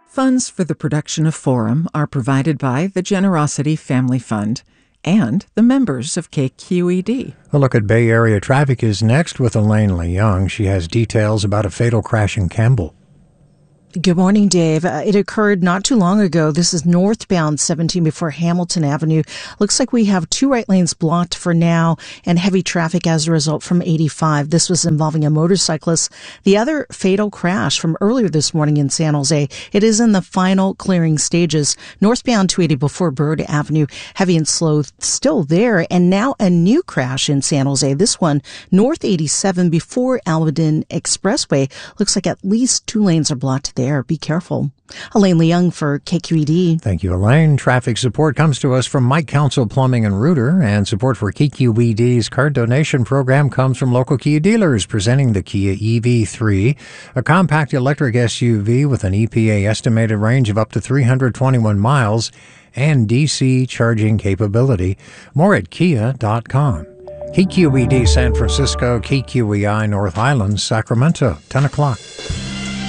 Funds for the production of Forum are provided by the Generosity Family Fund and the members of KQED. A look at Bay Area traffic is next with Elaine Leung. She has details about a fatal crash in Campbell. Good morning, Dave. It occurred not too long ago. This is northbound 17 before Hamilton Avenue. Looks like we have 2 right lanes blocked for now and heavy traffic as a result from 85. This was involving a motorcyclist. The other fatal crash from earlier this morning in San Jose, it is in the final clearing stages. Northbound 280 before Bird Avenue, heavy and slow still there. And now a new crash in San Jose. This one, North 87 before Almaden Expressway. Looks like at least 2 lanes are blocked there. Be careful. Elaine Leung for KQED. Thank you, Elaine. Traffic support comes to us from Mike Council Plumbing and Rooter, and support for KQED's card donation program comes from local Kia dealers presenting the Kia EV3, a compact electric SUV with an EPA estimated range of up to 321 miles and DC charging capability. More at kia.com. KQED San Francisco, KQEI North Island, Sacramento, 10 o'clock.